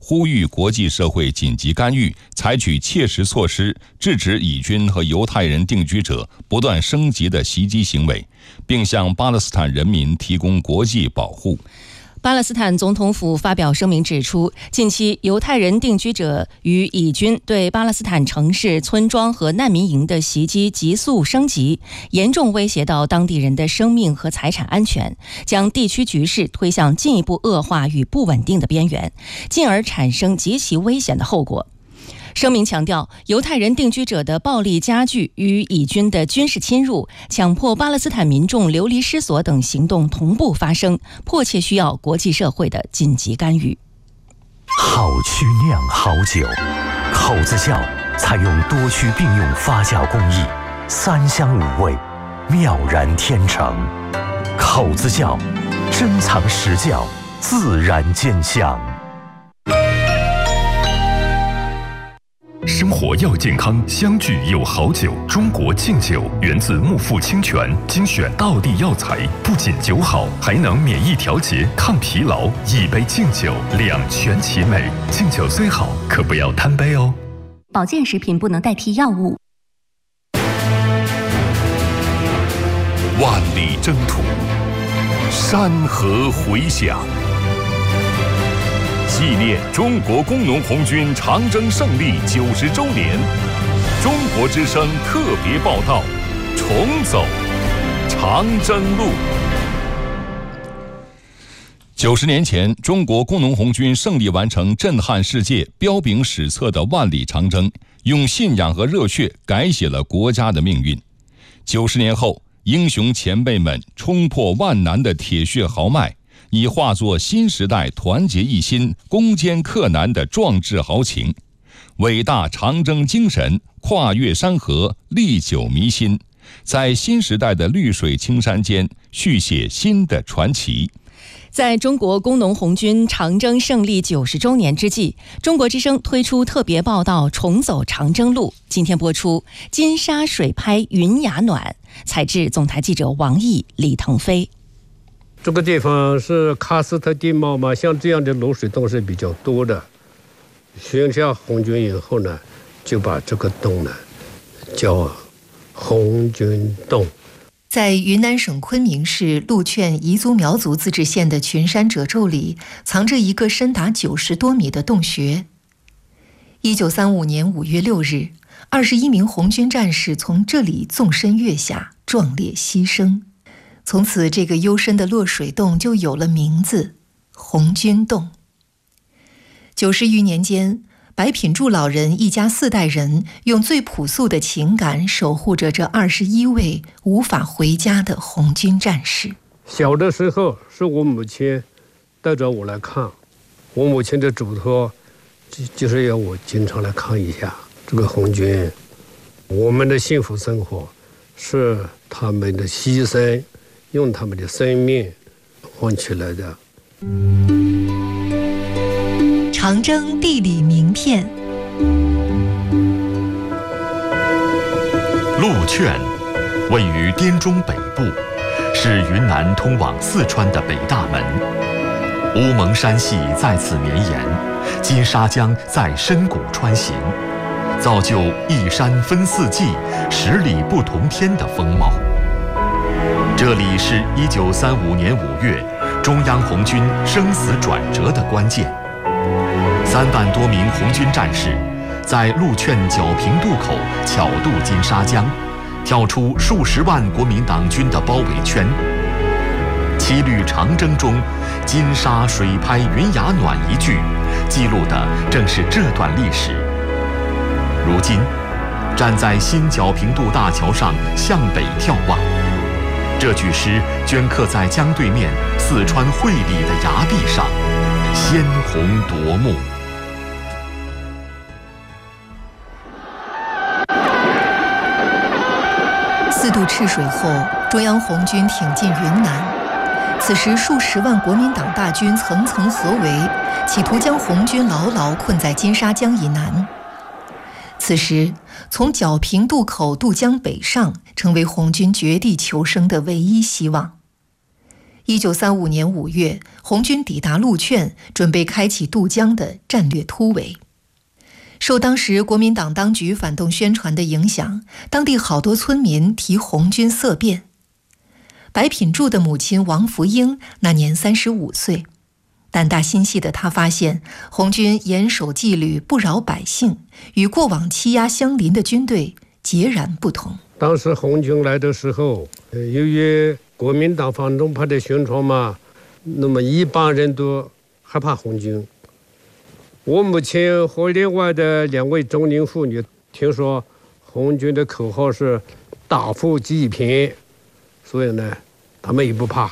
呼吁国际社会紧急干预，采取切实措施，制止以军和犹太人定居者不断升级的袭击行为，并向巴勒斯坦人民提供国际保护。 巴勒斯坦总统府发表声明指出，近期犹太人定居者与以军对巴勒斯坦城市、村庄和难民营的袭击急速升级，严重威胁到当地人的生命和财产安全，将地区局势推向进一步恶化与不稳定的边缘，进而产生极其危险的后果。声明强调，犹太人定居者的暴力加剧与以军的军事侵入、强迫巴勒斯坦民众流离失所等行动同步发生，迫切需要国际社会的紧急干预。 好曲酿好酒，口子窖采用多区并用发酵工艺，3香5味，妙然天成。口子窖珍藏实窖，自然见香。 生活要健康，相聚有好酒。中国敬酒源自木富清泉，精选道地药材，不仅酒好，还能免疫调节、抗疲劳。一杯敬酒，两全其美。敬酒虽好，可不要贪杯哦。 保健食品不能代替药物。 万里征途，山河回响。纪念中国工农红军长征胜利90周年，中国之声特别报道：重走长征路。90年前，中国工农红军胜利完成震撼世界、彪炳史册的万里长征，用信仰和热血改写了国家的命运。90年后，英雄前辈们冲破万难的铁血豪迈，已化作新时代团结一心、攻坚克难的壮志豪情。伟大长征精神跨越山河，历久弥新，在新时代的绿水青山间续写新的传奇。 在中国工农红军长征胜利90周年之际，中国之声推出特别报道《重走长征路》。今天播出金沙水拍云崖暖，采制总台记者王毅、李腾飞。 这个地方是喀斯特地貌嘛，像这样的露水洞是比较多的。寻下红军以后呢，就把这个洞呢叫红军洞。 在云南省昆明市禄劝彝族苗族自治县的群山褶皱里，藏着一个深达90多米的洞穴。1935年5月6日，21名红军战士从这里纵身跃下，壮烈牺牲。从此，这个幽深的落水洞就有了名字——红军洞。90余年间，白品柱老人一家4代人用最朴素的情感守护着这21位无法回家的红军战士。 小的时候是我母亲带着我来看，我母亲的嘱托就是要我经常来看一下这个红军。我们的幸福生活是他们的牺牲，用他们的生命换起来的。 长征地理名片。 禄劝位于滇中北部，是云南通往四川的北大门。乌蒙山系在此绵延，金沙江在深谷穿行，造就一山分四季、10里不同天的风貌。这里是1935年5月中央红军生死转折的关键。3万多名红军战士在禄劝皎平渡口巧渡金沙江，跳出数十万国民党军的包围圈。七律长征中“金沙水拍云崖暖”一句，记录的正是这段历史。如今，站在新皎平渡大桥上向北眺望，这句诗镌刻在江对面四川会理的崖壁上，鲜红夺目。 4渡赤水后，中央红军挺进云南。此时，数十万国民党大军层层合围，企图将红军牢牢困在金沙江以南。此时，从皎平渡口渡江北上，成为红军绝地求生的唯一希望。 1935年5月，红军抵达陆劝，准备开启渡江的战略突围。受当时国民党当局反动宣传的影响，当地好多村民替红军色变。白品柱的母亲王福英那年35岁，胆大心细的她发现，红军严守纪律，不扰百姓，与过往欺压乡邻的军队截然不同。 当时红军来的时候，由于国民党反动派的宣传嘛，那么一般人都害怕红军。我母亲和另外的2位中年妇女听说红军的口号是打富济贫，所以呢，他们也不怕。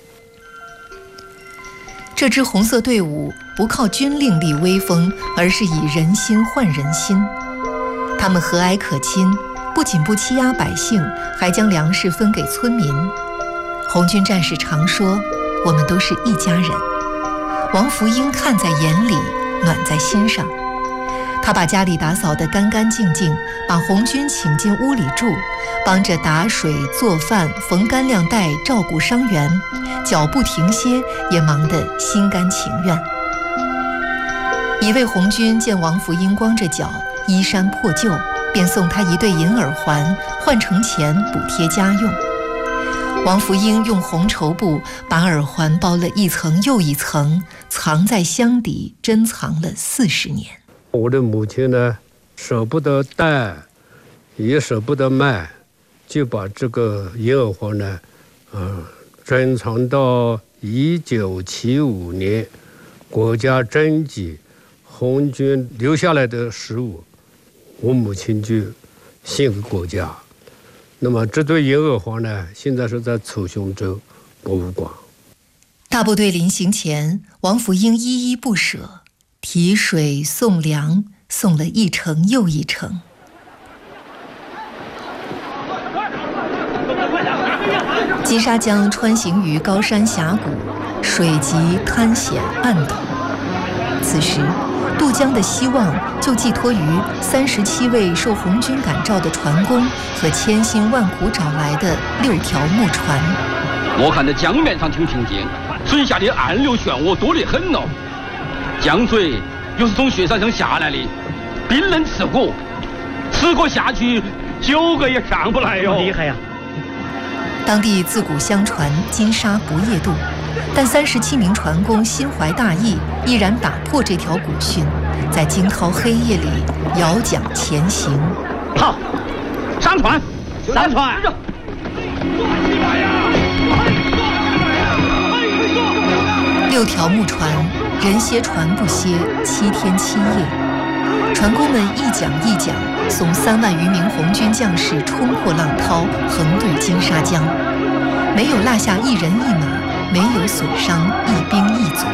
这支红色队伍不靠军令立威风，而是以人心换人心。他们和蔼可亲，不仅不欺压百姓，还将粮食分给村民。红军战士常说，我们都是一家人。王福英看在眼里，暖在心上。他把家里打扫得干干净净，把红军请进屋里住，帮着打水、做饭、缝干粮带，照顾伤员，脚不停歇，也忙得心甘情愿。一位红军见王福英光着脚，衣衫破旧，便送他一对银耳环，换成钱补贴家用。王福英用红绸布把耳环包了一层又一层，藏在箱底，珍藏了40年。 我的母亲呢，舍不得戴，也舍不得卖，就把这个银耳环呢，珍藏到1975年国家征集红军留下来的食物，我母亲就献给国家。那么这对银耳环呢，现在是在楚雄州博物馆。 大部队临行前，王福英依依不舍，提水送粮，送了一程又一程。金沙江穿行于高山峡谷，水急滩险暗陡。此时渡江的希望就寄托于37位受红军感召的船工和千辛万苦找来的6条木船。 我看这江面上挺平静，水下的暗流漩涡多得很哦。江水又是从雪山上下来的，冰冷刺骨，吃过下去9个也上不来哟。厉害呀！ 当地自古相传金沙不夜渡，但37名船工心怀大义，毅然打破这条古训，在惊涛黑夜里摇桨前行。 好，上船，上船 ！6条木船，人歇船不歇，7天7夜。船工们一桨一桨送3万余名红军将士冲破浪涛，横渡金沙江，没有落下一人一马，没有损伤一兵一卒。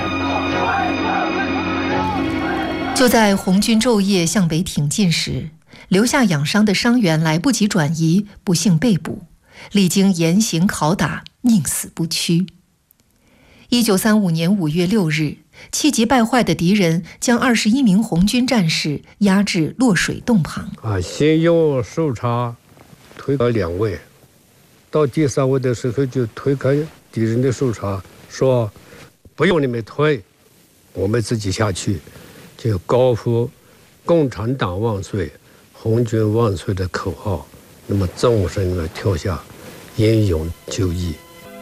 就在红军昼夜向北挺进时，留下养伤的伤员来不及转移，不幸被捕，历经严刑拷打，宁死不屈。1935年5月6日，气急败坏的敌人将21名红军战士押至落水洞旁。 先用手叉推开2位，到第3位的时候就推开敌人的手叉，说：“不用你们推，我们自己下去。”就高呼“共产党万岁，红军万岁”的口号，那么纵身的跳下，英勇就义。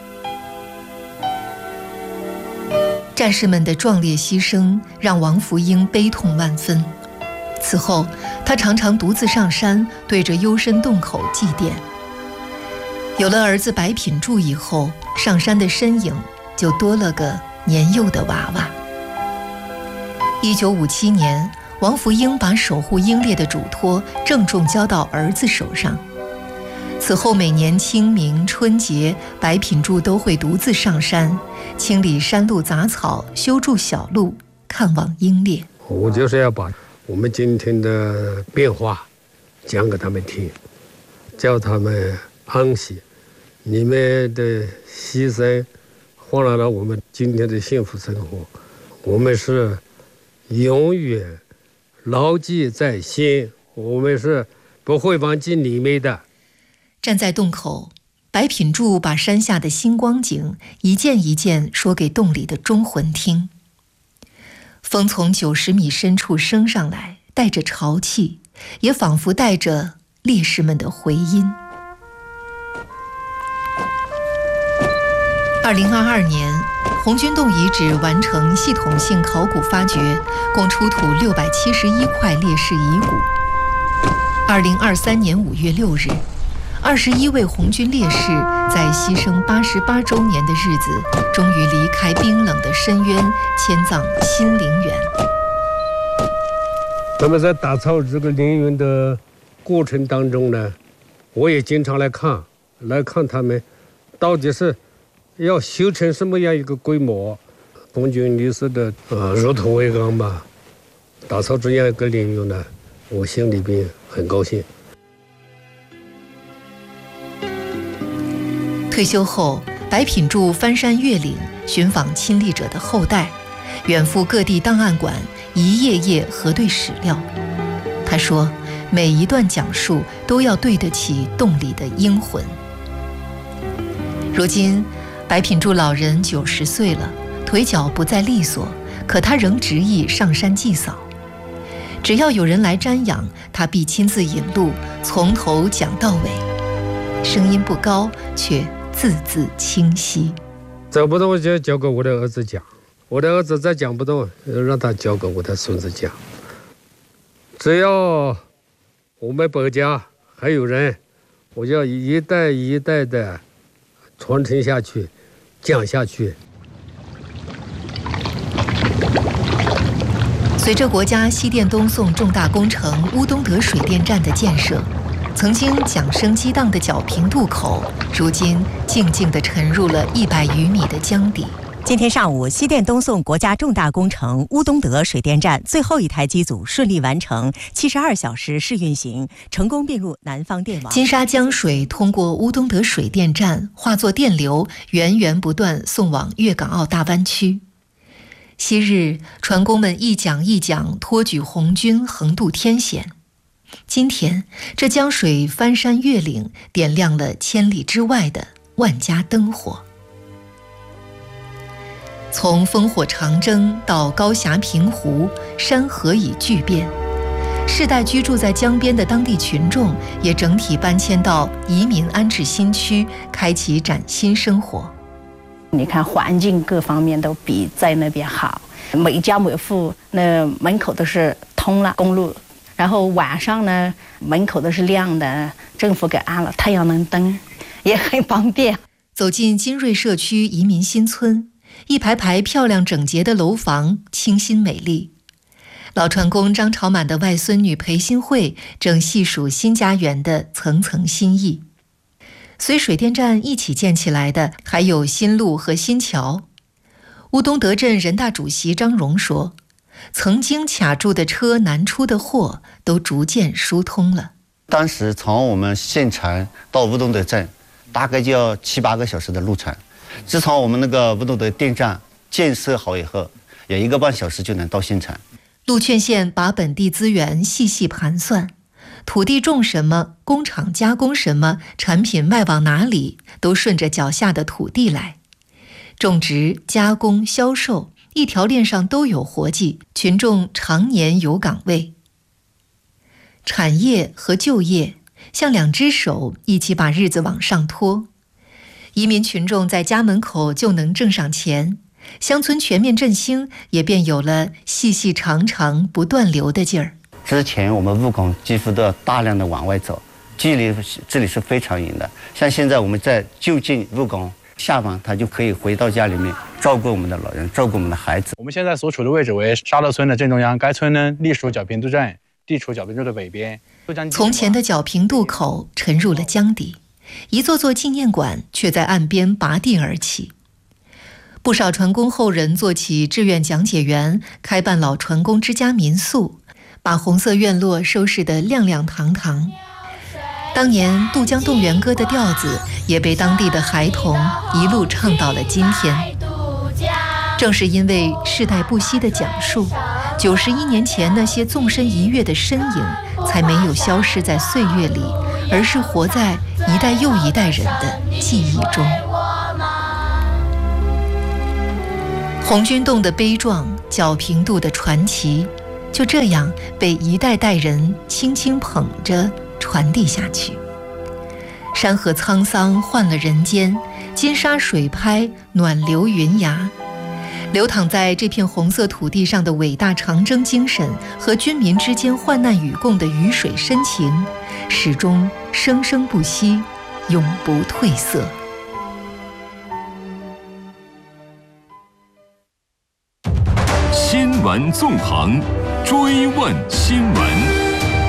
战士们的壮烈牺牲让王福英悲痛万分。此后，他常常独自上山，对着幽深洞口祭奠。有了儿子白品柱以后，上山的身影就多了个年幼的娃娃。1957年，王福英把守护英烈的嘱托郑重交到儿子手上。此后每年清明、春节，白品柱都会独自上山，清理山路杂草，修筑小路，看望英烈。 我就是要把我们今天的变化讲给他们听，叫他们安息。你们的牺牲换来了我们今天的幸福生活，我们是永远牢记在心，我们是不会忘记你们的。 站在洞口， 白品柱把山下的新光景一件一件说给洞里的忠魂听。风从90米深处升上来，带着潮气，也仿佛带着烈士们的回音。2022年，红军洞遗址完成系统性考古发掘，共出土671块烈士遗骨。2023年5月6日，21位红军烈士在牺牲88周年的日子，终于离开冰冷的深渊，迁葬新陵园。 那么在打造这个陵园的过程当中呢，我也经常来看他们到底是要修成什么样一个规模。红军烈士的入土为安吧，打造这样一个陵园呢，我心里边很高兴。 退休后，白品柱翻山越岭，寻访亲历者的后代，远赴各地档案馆，一页页核对史料。他说，每一段讲述都要对得起洞里的英魂。如今，白品柱老人90岁了，腿脚不再利索，可他仍执意上山祭扫。只要有人来瞻仰，他必亲自引路，从头讲到尾。声音不高，却字字清晰。 讲不动就交给我的儿子讲，我的儿子再讲不动，让他交给我的孙子讲。只要我们白家还有人，我就要一代一代的传承下去，讲下去。 随着国家西电东送重大工程乌东德水电站的建设，曾经桨声激荡的皎平渡口，如今静静地沉入了100余米的江底。 今天上午，西电东送国家重大工程乌东德水电站最后一台机组顺利完成72小时试运行，成功并入南方电网。 金沙江水通过乌东德水电站化作电流，源源不断送往粤港澳大湾区。昔日船工们一桨一桨托举红军横渡天险，今天这江水翻山越岭，点亮了千里之外的万家灯火。从烽火长征到高峡平湖，山河已巨变，世代居住在江边的当地群众也整体搬迁到移民安置新区，开启崭新生活。 你看环境各方面都比在那边好，每家每户那门口都是通了公路，然后晚上呢门口都是亮的，政府给安了太阳能灯，也很方便。 走进金瑞社区移民新村，一排排漂亮整洁的楼房，清新美丽。老船工张朝满的外孙女裴新慧正细数新家园的层层心意。随水电站一起建起来的还有新路和新桥。乌东德镇人大主席张荣说，曾经卡住的车难出的货都逐渐疏通了。 当时从我们县城到乌东德镇大概就要7、8个小时的路程，自从我们那个乌东德电站建设好以后，有1个半小时就能到县城。 陆劝县把本地资源细细盘算，土地种什么，工厂加工什么，产品卖往哪里，都顺着脚下的土地来。种植、加工、销售，一条链上都有活计，群众常年有岗位。产业和就业像2只手，一起把日子往上拖。移民群众在家门口就能挣上钱，乡村全面振兴也便有了细细长长不断流的劲儿。 之前我们务工几乎都要大量的往外走，距离这里是非常远的。像现在我们在就近务工，下班他就可以回到家里面照顾我们的老人，照顾我们的孩子。 我们现在所处的位置为沙头村的正中央，该村呢隶属皎平渡镇，地处皎平渡的北边。 从前的皎平渡口沉入了江底，一座座纪念馆却在岸边拔地而起。不少船工后人做起志愿讲解员，开办老船工之家民宿，把红色院落收拾得亮亮堂堂。当年渡江动员歌的调子也被当地的孩童一路唱到了今天。正是因为世代不息的讲述，91年前那些纵身一跃的身影才没有消失在岁月里，而是活在一代又一代人的记忆中。红军洞的悲壮，皎平渡的传奇，就这样被一代代人轻轻捧着传递下去。山河沧桑换了人间，金沙水拍暖流云崖。流淌在这片红色土地上的伟大长征精神和军民之间患难与共的鱼水深情，始终生生不息，永不褪色。 新闻纵横，追问新闻。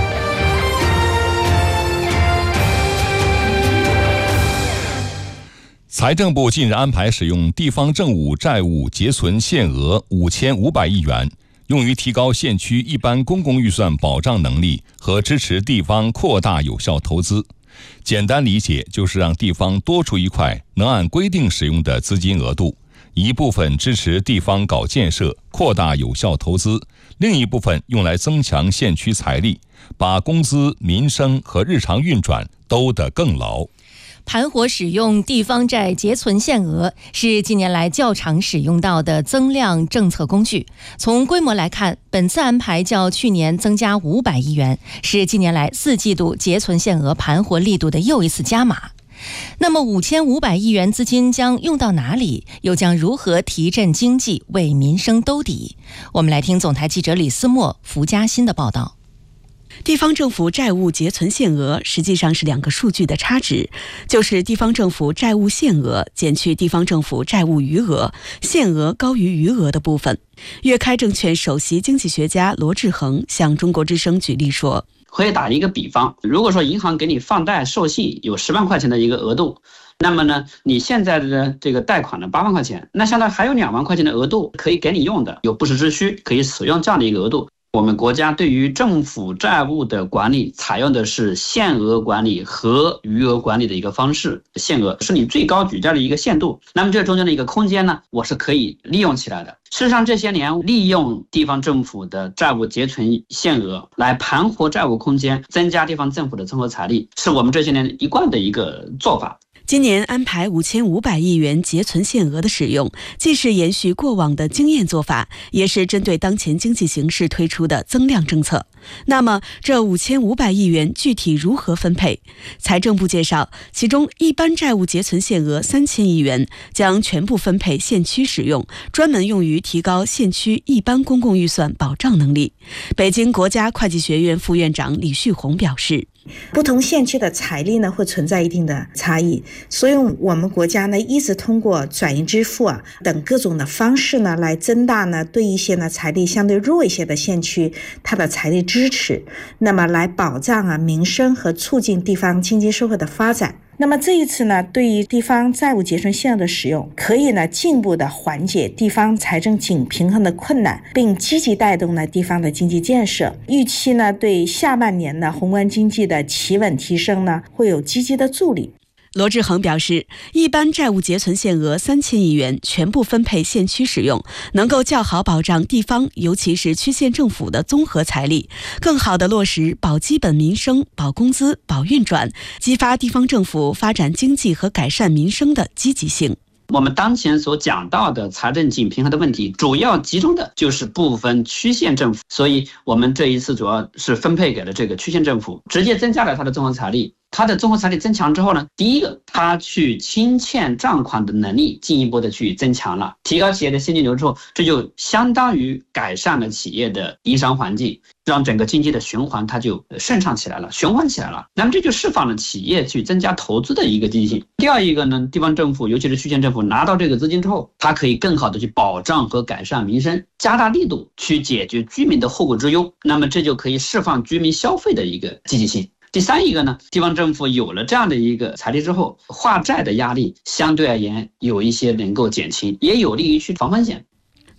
财政部近日安排使用地方政务债务结存限额5500亿元，用于提高县区一般公共预算保障能力和支持地方扩大有效投资。简单理解就是让地方多出一块能按规定使用的资金额度，一部分支持地方搞建设，扩大有效投资，另一部分用来增强县区财力，把工资、民生和日常运转兜得更牢。 盘活使用地方债结存限额是近年来较常使用到的增量政策工具。从规模来看，本次安排较去年增加500亿元，是近年来4季度结存限额盘活力度的又一次加码。那么5500亿元资金将用到哪里？又将如何提振经济，为民生兜底？我们来听总台记者李思墨、福嘉欣的报道。 地方政府债务结存限额实际上是2个数据的差值，就是地方政府债务限额减去地方政府债务余额，限额高于余额的部分。粤开证券首席经济学家罗志恒向中国之声举例说， 可以打一个比方，如果说银行给你放贷授信有10万块钱的一个额度，那么呢，你现在的这个贷款的8万块钱，那相当于还有2万块钱的额度可以给你用的，有不时之需可以使用这样的一个额度。我们国家对于政府债务的管理采用的是限额管理和余额管理的一个方式，限额是你最高举债的一个限度，那么这中间的一个空间呢，我是可以利用起来的。事实上这些年利用地方政府的债务结存限额来盘活债务空间，增加地方政府的综合财力，是我们这些年一贯的一个做法。 今年安排5500亿元结存限额的使用，既是延续过往的经验做法，也是针对当前经济形势推出的增量政策。那么这5500亿元具体如何分配？财政部介绍，其中一般债务结存限额3000亿元将全部分配县区使用，专门用于提高县区一般公共预算保障能力。北京国家会计学院副院长李旭红表示， 不同县区的财力呢会存在一定的差异，所以我们国家呢一直通过转移支付等各种的方式呢来增大呢对一些呢财力相对弱一些的县区它的财力支持，那么来保障民生和促进地方经济社会的发展。那么这一次呢，对于地方债务结存限额的使用，可以呢进一步的缓解地方财政紧平衡的困难，并积极带动呢地方的经济建设。预期呢对下半年的宏观经济的企稳提升呢会有积极的助力。 罗志恒表示，一般债务结存限额3000亿元全部分配县区使用，能够较好保障地方，尤其是区县政府的综合财力，更好地落实保基本民生、保工资、保运转，激发地方政府发展经济和改善民生的积极性。 我们当前所讲到的财政紧平衡的问题，主要集中的就是部分区县政府，所以我们这一次主要是分配给了这个区县政府，直接增加了它的综合财力。它的综合财力增强之后呢，第一个，它去清欠账款的能力进一步的去增强了，提高企业的现金流之后，这就相当于改善了企业的营商环境，让整个经济的循环它就顺畅起来了，循环起来了。那么这就释放了企业去增加投资的一个积极性。第二一个呢，地方政府尤其是区县政府拿到这个资金之后，它可以更好的去保障和改善民生，加大力度去解决居民的后顾之忧，那么这就可以释放居民消费的一个积极性。第三一个呢，地方政府有了这样的一个财力之后，化债的压力相对而言有一些能够减轻，也有利于去防风险。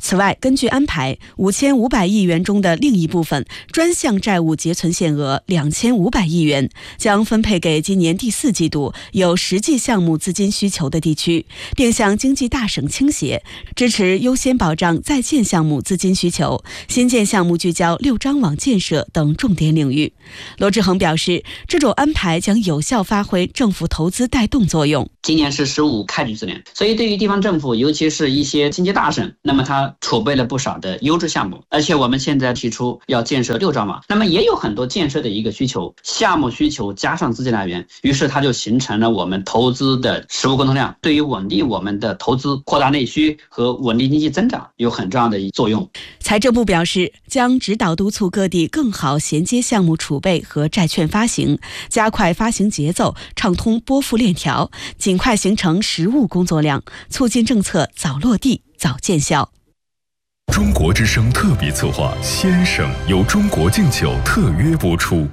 此外，根据安排，5500亿元中的另一部分专项债务结存限额2500亿元将分配给今年第4季度有实际项目资金需求的地区，并向经济大省倾斜，支持优先保障在建项目资金需求，新建项目聚焦6张网建设等重点领域。罗志恒表示，这种安排将有效发挥政府投资带动作用。 今年是15开局之年，所以对于地方政府，尤其是一些经济大省，那么它储备了不少的优质项目，而且我们现在提出要建设6张网，那么也有很多建设的一个需求，项目需求加上资金来源，于是它就形成了我们投资的实物沟通量，对于稳定我们的投资、扩大内需和稳定经济增长有很重要的作用。 财政部表示，将指导督促各地更好衔接项目储备和债券发行，加快发行节奏，畅通拨付链条，尽快形成实务工作量，促进政策早落地、早见效。 中国之声特别策划《先生》由中国敬酒特约播出。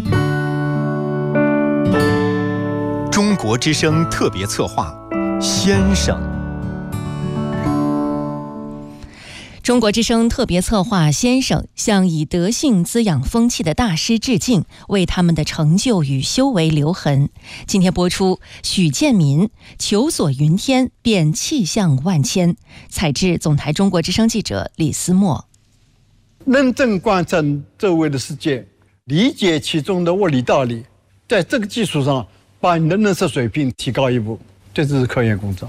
中国之声特别策划《先生》。 中国之声特别策划先生向以德性滋养风气的大师致敬，为他们的成就与修为留痕。今天播出许建民求索云天，变气象万千。采制总台中国之声记者李思墨。 认真观察周围的世界，理解其中的物理道理，在这个基础上把你的认识水平提高一步，这就是科研工作。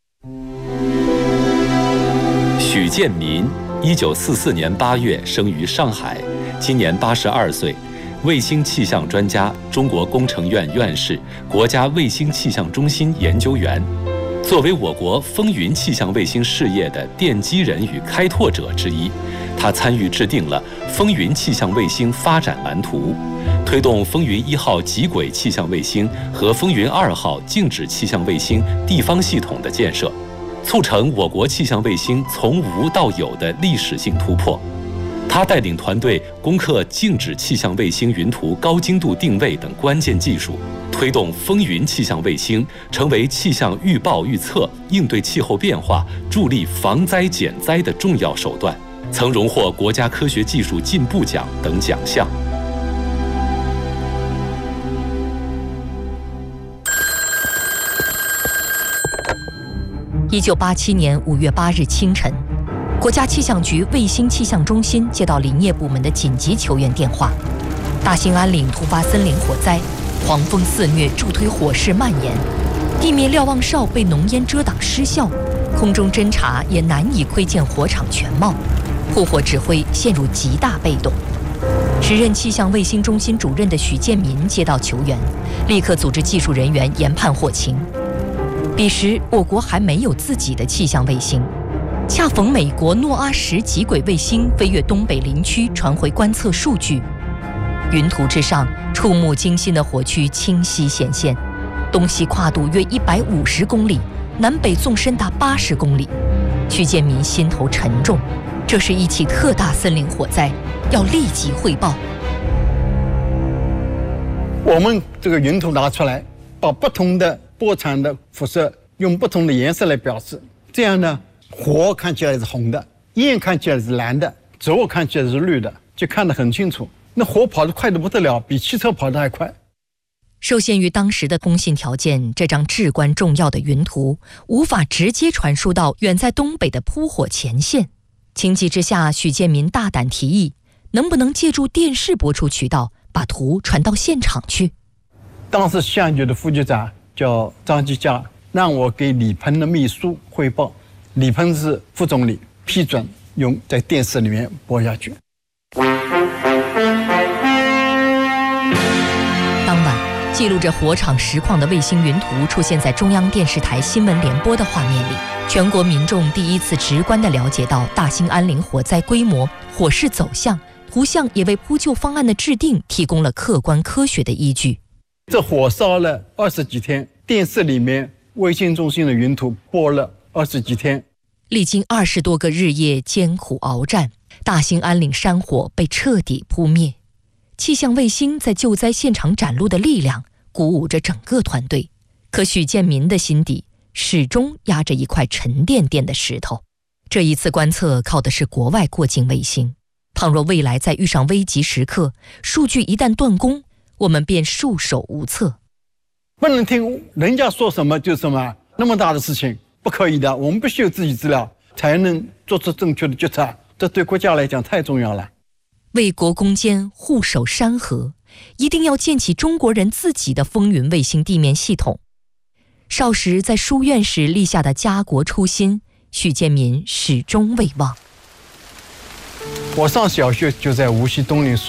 许建民，1944年8月生于上海，今年82岁，卫星气象专家，中国工程院院士，国家卫星气象中心研究员。作为我国风云气象卫星事业的奠基人与开拓者之一，他参与制定了风云气象卫星发展蓝图，推动风云1号极轨气象卫星和风云2号静止气象卫星地方系统的建设，促成我国气象卫星从无到有的历史性突破。他带领团队攻克静止气象卫星云图高精度定位等关键技术，推动风云气象卫星成为气象预报预测、应对气候变化、助力防灾减灾的重要手段，曾荣获国家科学技术进步奖等奖项。 1987年5月8日清晨，国家气象局卫星气象中心接到林业部门的紧急求援电话，大兴安岭突发森林火灾，狂风肆虐，助推火势蔓延，地面瞭望哨被浓烟遮挡失效，空中侦察也难以窥见火场全貌，扑火指挥陷入极大被动。时任气象卫星中心主任的许建民接到求援，立刻组织技术人员研判祸情。彼时，我国还没有自己的气象卫星，恰逢美国诺阿10极轨卫星飞越东北林区传回观测数据，云图之上，触目惊心的火区清晰显现，东西跨度约150公里，南北纵深达80公里。许建民心头沉重，这是一起特大森林火灾，要立即汇报。 我们这个云图拿出来，把不同的波长的辐射用不同的颜色来表示，这样呢，火看起来是红的，焰看起来是蓝的，植物看起来是绿的，就看得很清楚。那火跑得快得不得了，比汽车跑得还快。 受限于当时的通信条件，这张至关重要的云图无法直接传输到远在东北的扑火前线。情急之下，许建民大胆提议，能不能借助电视播出渠道，把图传到现场去？ 当时气象局的副局长叫张继佳，让我给李鹏的秘书汇报，李鹏是副总理，批准用在电视里面播下去。 当晚，记录着火场实况的卫星云图出现在中央电视台新闻联播的画面里，全国民众第一次直观地了解到大兴安岭火灾规模、火势走向，图像也为扑救方案的制定提供了客观科学的依据。 这火烧了20几天，电视里面卫星中心的云图播了20几天， 历经20多个日夜艰苦鏖战，大兴安岭山火被彻底扑灭。气象卫星在救灾现场展露的力量，鼓舞着整个团队。可许建民的心底始终压着一块沉甸甸的石头， 这一次观测靠的是国外过境卫星，倘若未来再遇上危急时刻，数据一旦断供，我们便束手无策。 不能听人家说什么就什么，那么大的事情不可以的，我们必须有自己资料，才能做出正确的决策，这对国家来讲太重要了。 为国攻坚，护守山河，一定要建起中国人自己的风云卫星地面系统。少时在书院时立下的家国初心，许建民始终未忘。 我上小学就在无锡东陵书